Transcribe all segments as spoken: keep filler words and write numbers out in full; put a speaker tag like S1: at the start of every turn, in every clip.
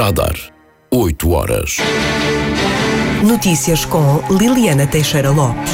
S1: Radar. oito horas.
S2: Notícias com Liliana Teixeira Lopes.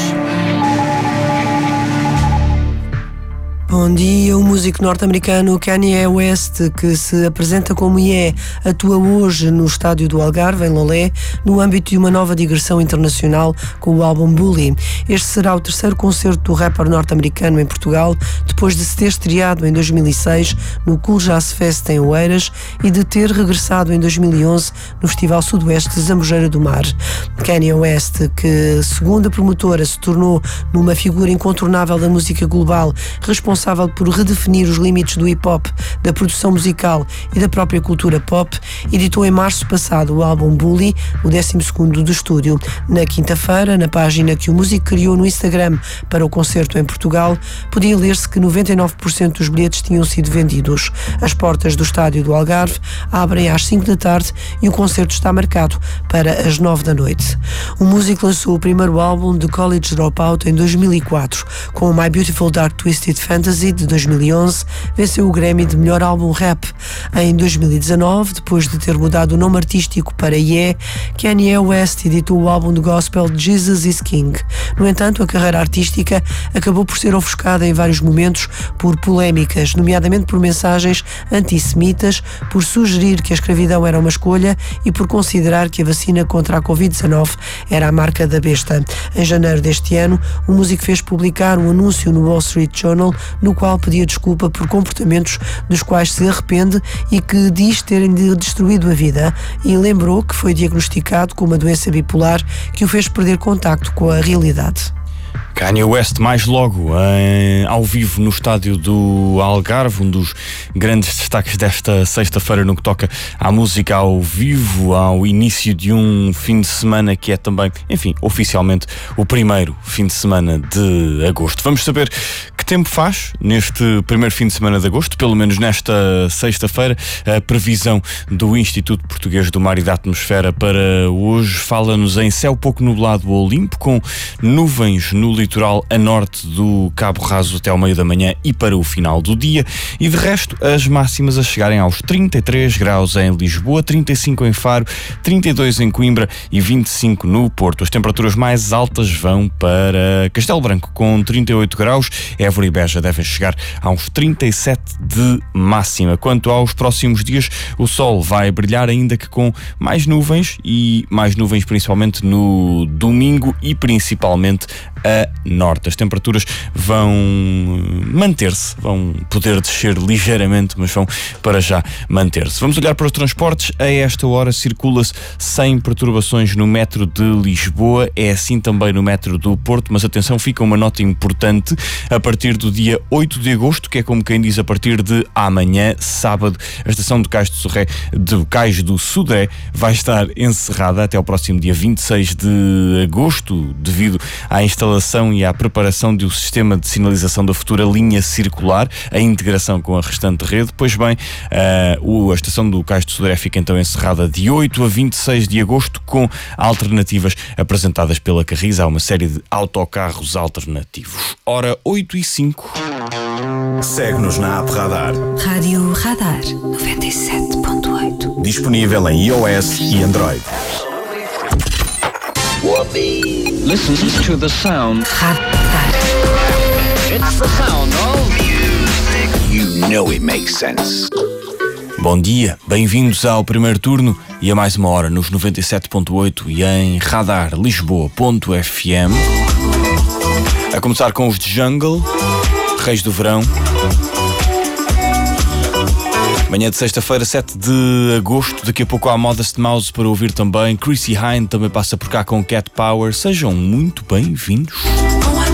S2: Bom dia. O músico norte-americano Kanye West, que se apresenta como é, atua hoje no estádio do Algarve, em Lolé, no âmbito de uma nova digressão internacional com o álbum Bully. Este será o terceiro concerto do rapper norte-americano em Portugal, depois de se ter estreado em dois mil e seis no Cool Jazz Fest em Oeiras e de ter regressado em dois mil e onze no Festival Sudoeste de Zambujeira do Mar. Kanye West, que, segundo a promotora, se tornou numa figura incontornável da música global, responsável por redefinir os limites do hip-hop, da produção musical e da própria cultura pop, editou em março passado o álbum Bully, o décimo segundo do estúdio. Na quinta-feira, na página que o músico criou no Instagram para o concerto em Portugal, podia ler-se que noventa e nove por cento dos bilhetes tinham sido vendidos. As portas do estádio do Algarve abrem às cinco da tarde e o concerto está marcado para as nove da noite. O músico lançou o primeiro álbum de College Dropout em dois mil e quatro, com My Beautiful Dark Twisted Fantasy de dois mil e onze, venceu o Grammy de melhor álbum rap. Em dois mil e dezanove, depois de ter mudado o nome artístico para Ye, Kanye West editou o álbum de gospel Jesus is King. No entanto, a carreira artística acabou por ser ofuscada em vários momentos por polémicas, nomeadamente por mensagens antissemitas, por sugerir que a escravidão era uma escolha e por considerar que a vacina contra a covid dezanove era a marca da besta. Em janeiro deste ano, o músico fez publicar um anúncio no Wall Street Journal no qual pedia desculpa por comportamentos dos quais se arrepende e que diz terem destruído a vida, e lembrou que foi diagnosticado com uma doença bipolar que o fez perder contacto com a realidade.
S3: Kanye West mais logo em, ao vivo no estádio do Algarve, um dos grandes destaques desta sexta-feira no que toca à música ao vivo, ao início de um fim de semana que é também, enfim, oficialmente o primeiro fim de semana de agosto. Vamos saber que tempo faz neste primeiro fim de semana de agosto, pelo menos nesta sexta-feira. A previsão do Instituto Português do Mar e da Atmosfera para hoje fala-nos em céu pouco nublado ou limpo, com nuvens no litoral a norte do Cabo Raso até ao meio da manhã e para o final do dia, e de resto as máximas a chegarem aos trinta e três graus em Lisboa, trinta e cinco em Faro, trinta e dois em Coimbra e vinte e cinco no Porto. As temperaturas mais altas vão para Castelo Branco com trinta e oito graus, Évora e Beja devem chegar aos trinta e sete de máxima. Quanto aos próximos dias, o sol vai brilhar, ainda que com mais nuvens, e mais nuvens principalmente no domingo e principalmente a norte. As temperaturas vão manter-se, vão poder descer ligeiramente, mas vão para já manter-se. Vamos olhar para os transportes. A esta hora circula-se sem perturbações no metro de Lisboa, é assim também no metro do Porto, mas atenção, fica uma nota importante: a partir do dia oito de agosto, que é como quem diz a partir de amanhã, sábado, a estação de Cais do Sodré, de Cais do Sodré vai estar encerrada até ao próximo dia vinte e seis de agosto, devido à instalação e à preparação do sistema de sinalização da futura linha circular, a integração com a restante rede. Pois bem, uh, a estação do Cais do Sodré fica então encerrada de oito a vinte e seis de agosto, com alternativas apresentadas pela Carris. Há uma série de autocarros alternativos. Ora, oito e cinco.
S4: Segue-nos na app Radar.
S2: Rádio Radar noventa e sete ponto oito.
S4: Disponível em iOS e Android.
S5: Listen to the sound.
S2: Radar.
S5: It's the sound of music.
S4: You know it makes sense.
S3: Bom dia, bem-vindos ao primeiro turno e a mais uma hora nos noventa e sete ponto oito e em radar lisboa ponto f m. A começar com os de Jungle, Reis do Verão. Manhã de sexta-feira, sete de agosto, daqui a pouco há Modest Mouse para ouvir também. Chrissy Hynde também passa por cá com Cat Power. Sejam muito bem-vindos.